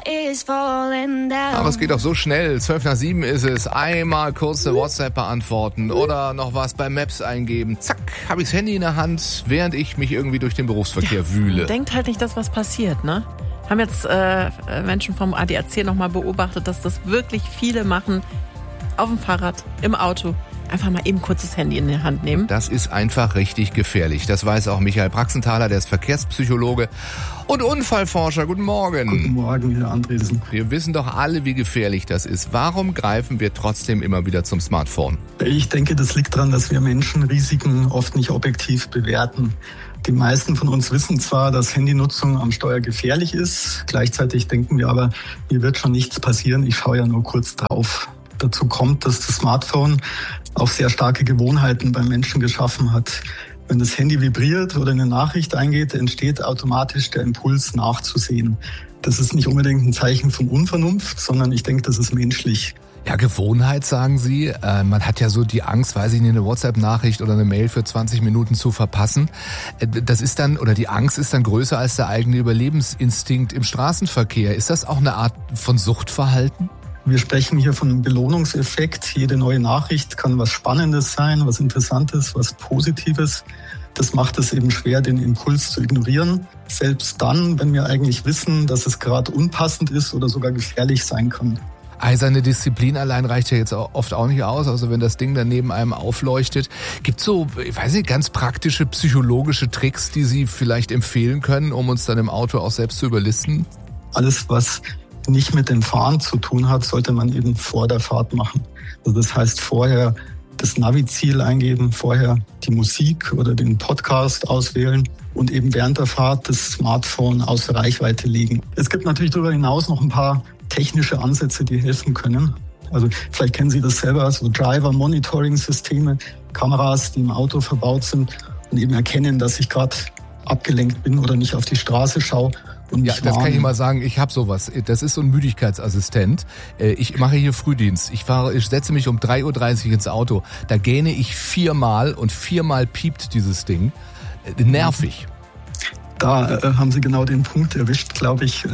is falling down. Aber es geht doch so schnell. 6:55 ist es. Einmal kurz eine WhatsApp beantworten oder noch was bei Maps eingeben. Zack, habe ich das Handy in der Hand, während ich mich irgendwie durch den Berufsverkehr wühle. Denkt halt nicht, dass was passiert, ne? Haben jetzt Menschen vom ADAC nochmal beobachtet, dass das wirklich viele machen. Auf dem Fahrrad, im Auto. Einfach mal eben kurz das Handy in die Hand nehmen. Das ist einfach richtig gefährlich. Das weiß auch Michael Praxenthaler, der ist Verkehrspsychologe und Unfallforscher. Guten Morgen. Guten Morgen, Herr Andresen. Wir wissen doch alle, wie gefährlich das ist. Warum greifen wir trotzdem immer wieder zum Smartphone? Ich denke, das liegt daran, dass wir Menschen Risiken oft nicht objektiv bewerten. Die meisten von uns wissen zwar, dass Handynutzung am Steuer gefährlich ist. Gleichzeitig denken wir aber, mir wird schon nichts passieren. Ich schaue ja nur kurz drauf. Dazu kommt, dass das Smartphone auch sehr starke Gewohnheiten beim Menschen geschaffen hat. Wenn das Handy vibriert oder eine Nachricht eingeht, entsteht automatisch der Impuls nachzusehen. Das ist nicht unbedingt ein Zeichen von Unvernunft, sondern ich denke, das ist menschlich. Ja, Gewohnheit, sagen Sie. Man hat ja so die Angst, weiß ich nicht, eine WhatsApp-Nachricht oder eine Mail für 20 Minuten zu verpassen. Das ist dann, oder die Angst ist dann größer als der eigene Überlebensinstinkt im Straßenverkehr. Ist das auch eine Art von Suchtverhalten? Wir sprechen hier von einem Belohnungseffekt. Jede neue Nachricht kann was Spannendes sein, was Interessantes, was Positives. Das macht es eben schwer, den Impuls zu ignorieren. Selbst dann, wenn wir eigentlich wissen, dass es gerade unpassend ist oder sogar gefährlich sein kann. Eiserne Disziplin allein reicht ja jetzt oft auch nicht aus, also wenn das Ding dann neben einem aufleuchtet. Gibt's so, ich weiß nicht, ganz praktische psychologische Tricks, die Sie vielleicht empfehlen können, um uns dann im Auto auch selbst zu überlisten? Alles, was nicht mit dem Fahren zu tun hat, sollte man eben vor der Fahrt machen. Also das heißt, vorher das Navi-Ziel eingeben, vorher die Musik oder den Podcast auswählen und eben während der Fahrt das Smartphone außer Reichweite legen. Es gibt natürlich darüber hinaus noch ein paar technische Ansätze, die helfen können. Also vielleicht kennen Sie das selber, so Driver-Monitoring-Systeme, Kameras, die im Auto verbaut sind und eben erkennen, dass ich gerade abgelenkt bin oder nicht auf die Straße schaue. Ja, das kann ich mal sagen, ich habe sowas. Das ist so ein Müdigkeitsassistent. Ich mache hier Frühdienst. Ich setze mich um 3:30 Uhr ins Auto. Da gähne ich 4-mal und 4-mal piept dieses Ding. Nervig. Da haben Sie genau den Punkt erwischt, glaube ich.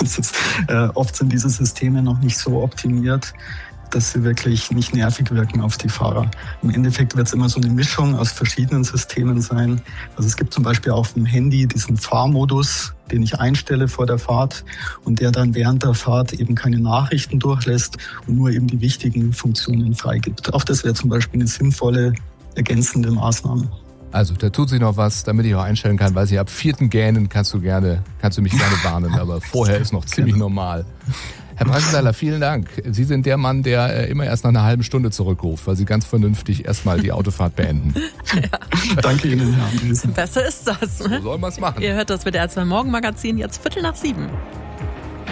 Oft sind diese Systeme noch nicht so optimiert, dass sie wirklich nicht nervig wirken auf die Fahrer. Im Endeffekt wird es immer so eine Mischung aus verschiedenen Systemen sein. Also es gibt zum Beispiel auf dem Handy diesen Fahrmodus, den ich einstelle vor der Fahrt und der dann während der Fahrt eben keine Nachrichten durchlässt und nur eben die wichtigen Funktionen freigibt. Auch das wäre zum Beispiel eine sinnvolle ergänzende Maßnahme. Also da tut sich noch was, damit ich auch einstellen kann, weil Sie ab 4. Gähnen kannst du mich gerne warnen, aber vorher ist noch ziemlich normal. Herr Praxenthaler, vielen Dank. Sie sind der Mann, der immer erst nach einer halben Stunde zurückruft, weil Sie ganz vernünftig erstmal die Autofahrt beenden. Ja. Danke Ihnen, Herr Andresen. Besser ist das. So soll man es machen. Ihr hört das WDR 2 Morgenmagazin, jetzt 7:15.